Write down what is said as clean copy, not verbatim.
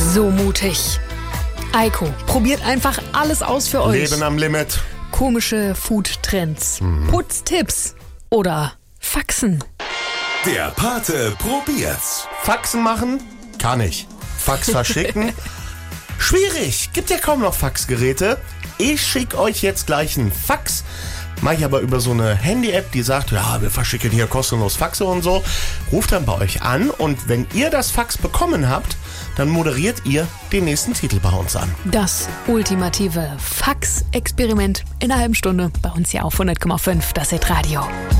So mutig. Eiko probiert einfach alles aus für euch. Leben am Limit. Komische Food-Trends, Putztipps oder Faxen. Der Pate probiert's. Faxen machen? Kann ich. Fax verschicken? Schwierig. Gibt ja kaum noch Faxgeräte. Ich schicke euch jetzt gleich einen Fax. Mache ich aber über so eine Handy-App, die sagt, ja, wir verschicken hier kostenlos Faxe und so. Ruft dann bei euch an und wenn ihr das Fax bekommen habt, dann moderiert ihr den nächsten Titel bei uns an. Das ultimative Fax-Experiment in einer halben Stunde bei uns hier auf 100,5 das Hitradio.